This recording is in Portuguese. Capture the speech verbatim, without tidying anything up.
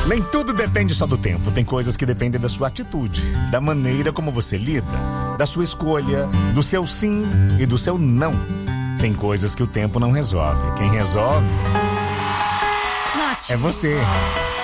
Nem tudo depende só do tempo. Tem coisas que dependem da sua atitude, da maneira como você lida, da sua escolha, do seu sim e do seu não. Tem coisas que o tempo não resolve. Quem resolve Nath. é você.